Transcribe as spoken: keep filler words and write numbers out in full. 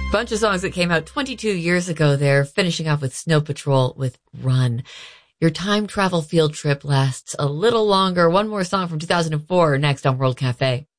Bunch of songs that came out twenty-two years ago there, finishing off with Snow Patrol with Run. Your time travel field trip lasts a little longer. One more song from two thousand four next on World Cafe.